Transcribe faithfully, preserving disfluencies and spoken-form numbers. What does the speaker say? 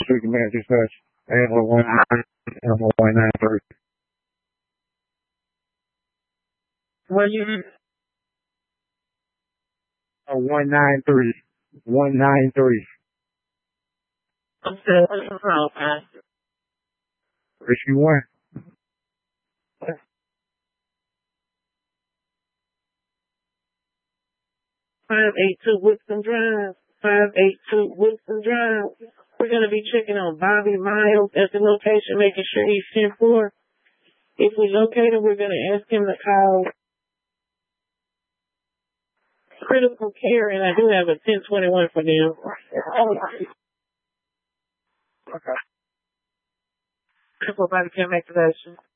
Street Man Dispatch. Animal one nine, Animal one nine three. What you? Oh, one nine three. One nine three. Okay, what's the problem? Rescue one. Five eight two Wilson Drive. Five eight two Wilson Drive. We're gonna be checking on Bobby Miles at the location, making sure he's ten four. If we locate him, we're gonna ask him to call critical care, and I do have a ten twenty-one for them. Okay. Critical body cam activation.